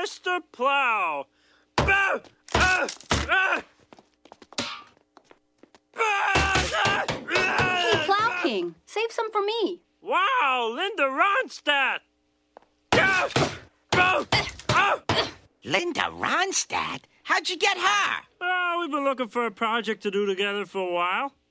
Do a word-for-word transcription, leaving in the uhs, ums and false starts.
Mister Plow. Ah! Ah! Ah! Hey, Plow King, save some for me. Wow, Linda Ronstadt! Linda Ronstadt? How'd you get her? Oh, we've been looking for a project to do together for a while.